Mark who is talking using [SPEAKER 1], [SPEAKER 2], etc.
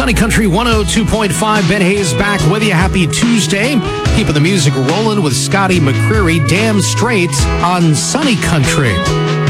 [SPEAKER 1] Sunny Country 102.5. Ben Hayes back with you. Happy Tuesday. Keeping the music rolling with Scotty McCreery. Damn straight on Sunny Country.